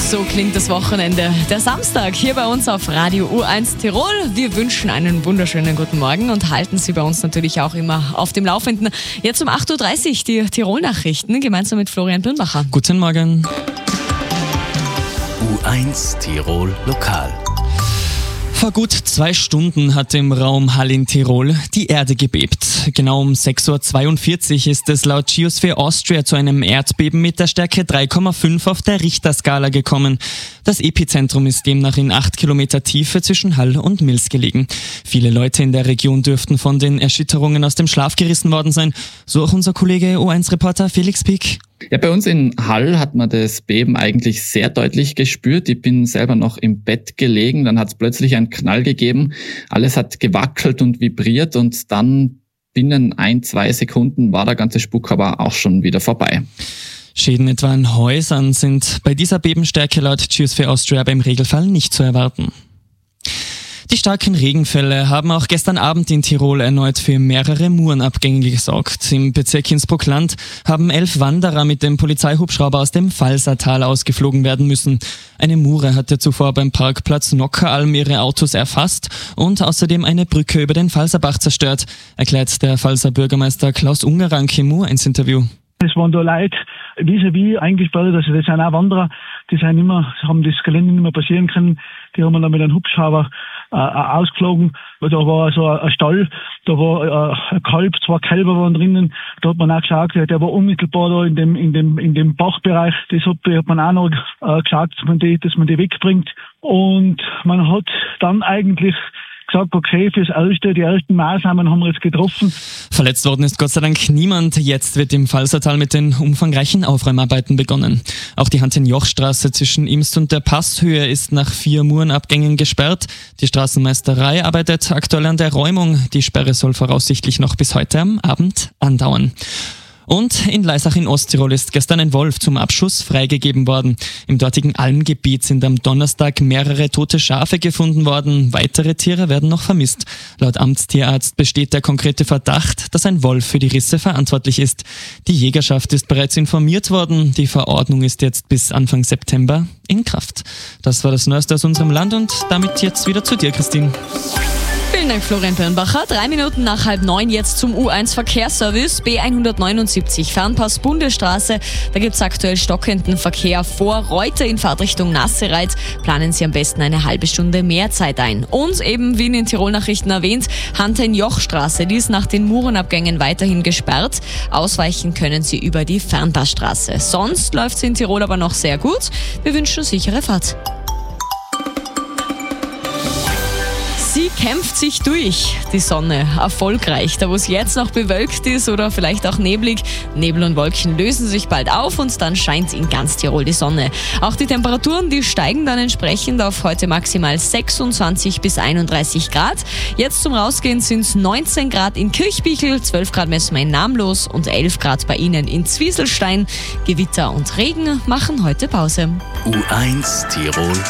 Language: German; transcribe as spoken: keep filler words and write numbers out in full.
So klingt das Wochenende. Der Samstag hier bei uns auf Radio U eins Tirol. Wir wünschen einen wunderschönen guten Morgen und halten Sie bei uns natürlich auch immer auf dem Laufenden. Jetzt um acht Uhr dreißig die Tirol-Nachrichten gemeinsam mit Florian Birnbacher. Guten Morgen. U eins Tirol Lokal. Vor gut zwei Stunden hat im Raum Hall in Tirol die Erde gebebt. Genau um sechs Uhr zweiundvierzig ist es laut Geosphere Austria zu einem Erdbeben mit der Stärke drei Komma fünf auf der Richterskala gekommen. Das Epizentrum ist demnach in acht Kilometer Tiefe zwischen Hall und Mils gelegen. Viele Leute in der Region dürften von den Erschütterungen aus dem Schlaf gerissen worden sein. So auch unser Kollege U eins Reporter Felix Pick. Ja, bei uns in Hall hat man das Beben eigentlich sehr deutlich gespürt. Ich bin selber noch im Bett gelegen, dann hat es plötzlich einen Knall gegeben. Alles hat gewackelt und vibriert und dann binnen ein, zwei Sekunden war der ganze Spuk aber auch schon wieder vorbei. Schäden etwa an Häusern sind bei dieser Bebenstärke laut Geosphere Austria aber im Regelfall nicht zu erwarten. Die starken Regenfälle haben auch gestern Abend in Tirol erneut für mehrere Murenabgänge gesorgt. Im Bezirk Innsbruck-Land haben elf Wanderer mit dem Polizeihubschrauber aus dem Falsertal ausgeflogen werden müssen. Eine Mure hatte zuvor beim Parkplatz Nockeralm ihre Autos erfasst und außerdem eine Brücke über den Falserbach zerstört, erklärt der Falser Bürgermeister Klaus Ungerank im U eins Interview. Es waren da Leute vis-à-vis eingesperrt, also das sind auch Wanderer, die sind immer, haben das Gelände nicht mehr passieren können, die haben wir dann mit einem Hubschrauber äh, ausgeflogen. Da war so ein Stall, da war äh, ein Kalb, zwei Kälber waren drinnen, da hat man auch geschaut, der war unmittelbar da in dem in dem in dem Bachbereich, das hat, hat man auch noch äh, geschaut, dass man die, dass man die wegbringt. Und man hat dann eigentlich gesagt, okay, fürs Erste, die ersten Maßnahmen haben wir jetzt getroffen. Verletzt worden ist Gott sei Dank niemand. Jetzt wird im Falsertal mit den umfangreichen Aufräumarbeiten begonnen. Auch die Hand-in-Joch-Straße zwischen Imst und der Passhöhe ist nach vier Murenabgängen gesperrt. Die Straßenmeisterei arbeitet aktuell an der Räumung. Die Sperre soll voraussichtlich noch bis heute am Abend andauern. Und in Leisach in Osttirol ist gestern ein Wolf zum Abschuss freigegeben worden. Im dortigen Almgebiet sind am Donnerstag mehrere tote Schafe gefunden worden. Weitere Tiere werden noch vermisst. Laut Amtstierarzt besteht der konkrete Verdacht, dass ein Wolf für die Risse verantwortlich ist. Die Jägerschaft ist bereits informiert worden. Die Verordnung ist jetzt bis Anfang September in Kraft. Das war das Neueste aus unserem Land und damit jetzt wieder zu dir, Christine. Vielen Dank, Florian Birnbacher. Drei Minuten nach halb neun jetzt zum U eins Verkehrsservice. B hundertneunundsiebzig, Fernpass Bundesstraße. Da gibt es aktuell stockenden Verkehr vor Reuter in Fahrtrichtung Nassereit. Planen Sie am besten eine halbe Stunde mehr Zeit ein. Und eben, wie in den Tirol-Nachrichten erwähnt, Hand-in-Joch-Straße. Die ist nach den Murenabgängen weiterhin gesperrt. Ausweichen können Sie über die Fernpassstraße. Sonst läuft es in Tirol aber noch sehr gut. Wir wünschen sichere Fahrt. Sie kämpft sich durch, die Sonne, erfolgreich. Da wo es jetzt noch bewölkt ist oder vielleicht auch neblig, Nebel und Wolken lösen sich bald auf und dann scheint in ganz Tirol die Sonne. Auch die Temperaturen, die steigen dann entsprechend auf heute maximal sechsundzwanzig bis einunddreißig Grad. Jetzt zum Rausgehen sind es neunzehn Grad in Kirchbichel, zwölf Grad messen wir in Namlos und elf Grad bei Ihnen in Zwieselstein. Gewitter und Regen machen heute Pause. U eins Tirol